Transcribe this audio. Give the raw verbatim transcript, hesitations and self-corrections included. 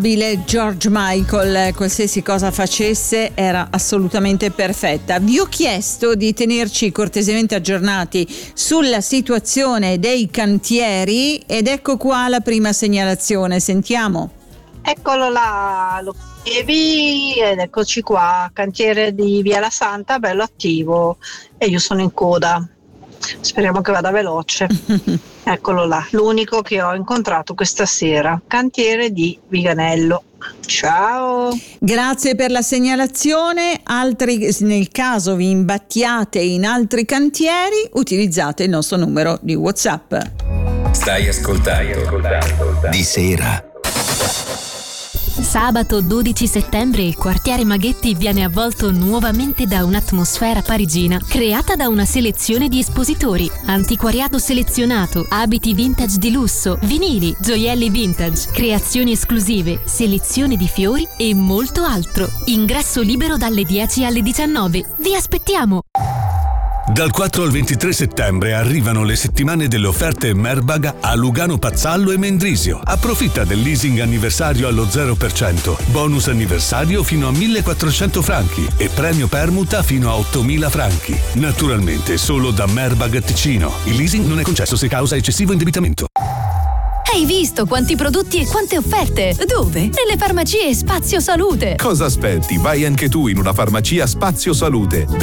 George Michael, qualsiasi cosa facesse era assolutamente perfetta. Vi ho chiesto di tenerci cortesemente aggiornati sulla situazione dei cantieri ed ecco qua la prima segnalazione, sentiamo. Eccolo là, lo chiedevi ed eccoci qua, cantiere di Via La Santa, bello attivo e io sono in coda. Speriamo che vada veloce. Eccolo là, l'unico che ho incontrato questa sera, cantiere di Viganello. Ciao. Grazie per la segnalazione. Altri, nel caso vi imbattiate in altri cantieri, utilizzate il nostro numero di WhatsApp. Stai ascoltando Di Sera. Sabato dodici settembre il quartiere Maghetti viene avvolto nuovamente da un'atmosfera parigina creata da una selezione di espositori, antiquariato selezionato, abiti vintage di lusso, vinili, gioielli vintage, creazioni esclusive, selezione di fiori e molto altro. Ingresso libero dalle dieci alle diciannove. Vi aspettiamo! Dal quattro al ventitré settembre arrivano le settimane delle offerte Merbag a Lugano Pazzallo e Mendrisio. Approfitta del leasing anniversario allo zero per cento, bonus anniversario fino a millequattrocento franchi e premio permuta fino a ottomila franchi. Naturalmente solo da Merbag Ticino. Il leasing non è concesso se causa eccessivo indebitamento. Hai visto quanti prodotti e quante offerte? Dove? Nelle farmacie Spazio Salute. Cosa aspetti? Vai anche tu in una farmacia Spazio Salute.